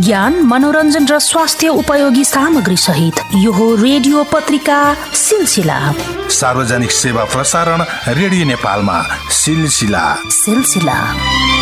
ज्ञान, मनोरञ्जन र स्वास्थ्य उपयोगी सामग्री सहित यो हो रेडियो पत्रिका सिलसिला। सार्वजनिक सेवा प्रसारण रेडियो नेपालमा सिलसिला।